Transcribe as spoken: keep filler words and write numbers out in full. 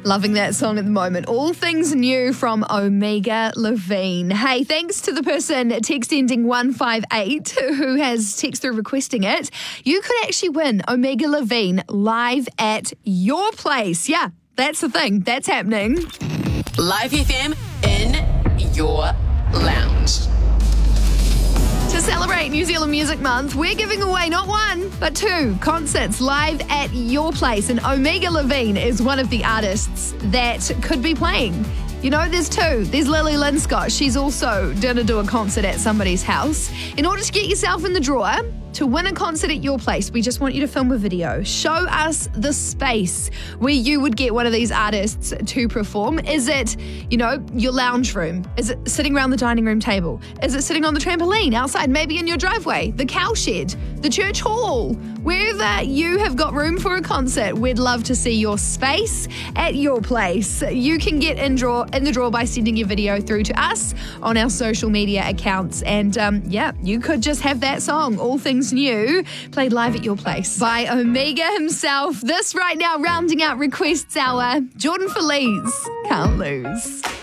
Loving that song at the moment. All Things New from Omega Levine. Hey, thanks to the person text ending one five eight who has text through requesting it. You could actually win Omega Levine live at your place. Yeah, that's the thing. That's happening. Live F M in your lounge. To celebrate New Zealand Music Month, we're giving away not one, but two concerts live at your place. And Omega Levine is one of the artists that could be playing. You know, there's two. There's Lily Linscott. She's also going to do a concert at somebody's house. In order to get yourself in the draw to win a concert at your place, we just want you to film a video. Show us the space where you would get one of these artists to perform. Is it, you know, your lounge room? Is it sitting around the dining room table? Is it sitting on the trampoline outside, maybe in your driveway, the cowshed, the church hall? Wherever you have got room for a concert, we'd love to see your space at your place. You can get in draw in the draw by sending your video through to us on our social media accounts. And um, yeah, you could just have that song, All Things New, played live at your place by Omega himself. This right now, rounding out requests hour, Jordan Feliz, Can't Lose.